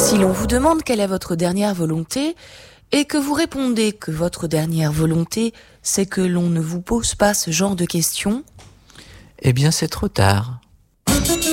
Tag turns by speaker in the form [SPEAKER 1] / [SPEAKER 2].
[SPEAKER 1] Si l'on vous demande quelle est votre dernière volonté et que vous répondez que votre dernière volonté, c'est que l'on ne vous pose pas ce genre de questions,
[SPEAKER 2] eh bien c'est trop tard.